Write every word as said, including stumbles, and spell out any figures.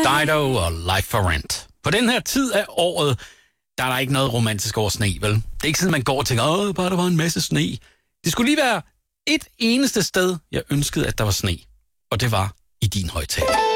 Dido og Life for Rent. På den her tid af året, der er der ikke noget romantisk over sne, vel? Det er ikke sådan, man går og tænker, åh, bare der var en masse sne. Det skulle lige være et eneste sted, jeg ønskede, at der var sne. Og det var i din højtaler.